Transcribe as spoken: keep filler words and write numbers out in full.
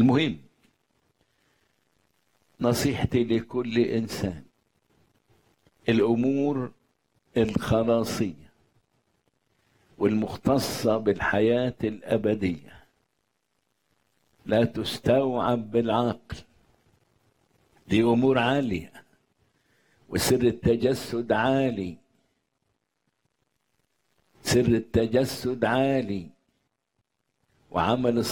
المهم نصيحتي لكل إنسان، الأمور الخلاصية والمختصة بالحياة الأبدية لا تستوعب بالعقل، دي أمور عالية، وسر التجسد عالي، سر التجسد عالي، وعمل